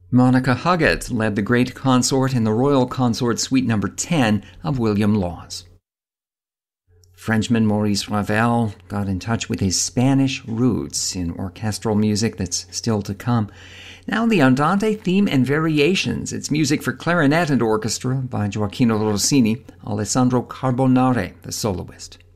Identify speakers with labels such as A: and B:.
A: Monica Huggett led the Great Consort in the Royal Consort Suite No. 10 of William Laws. Frenchman Maurice Ravel got in touch with his Spanish roots in orchestral music that's still to come. Now the Andante theme and variations. It's music for clarinet and orchestra by Gioacchino Rossini, Alessandro Carbonare, the soloist.